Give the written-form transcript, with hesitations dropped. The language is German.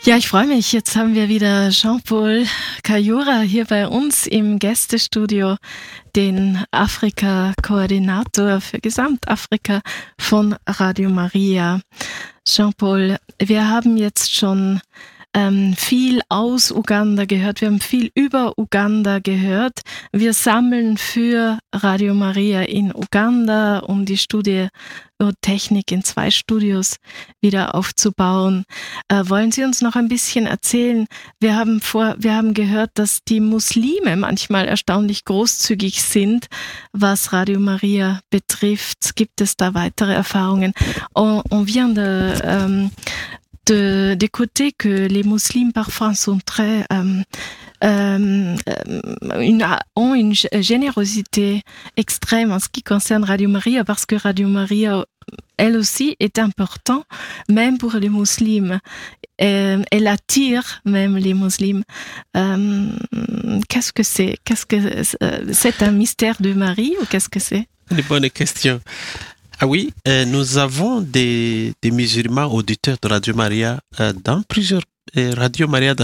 Ja, ich freue mich. Jetzt haben wir wieder Jean-Paul Kayura hier bei uns im Gästestudio, den Afrika-Koordinator für Gesamtafrika von Radio Maria. Jean-Paul, wir haben jetzt schon viel aus Uganda gehört, wir haben viel über Uganda gehört. Wir sammeln für Radio Maria in Uganda, um die Studie über Technik in 2 Studios wieder aufzubauen. Wollen Sie uns noch ein bisschen erzählen? Wir haben gehört, dass die Muslime manchmal erstaunlich großzügig sind, was Radio Maria betrifft. Gibt es da weitere Erfahrungen? On vient d'écouter que les musulmans parfois sont très ont une générosité extrême en ce qui concerne Radio Maria, parce que Radio Maria, elle aussi, est important, même pour les musulmans. Elle attire même les musulmans. Qu'est-ce que c'est? C'est un mystère de Marie ou qu'est-ce que c'est? Une bonne question. Ah oui, nous avons des musulmans auditeurs de Radio Maria dans plusieurs Radio Maria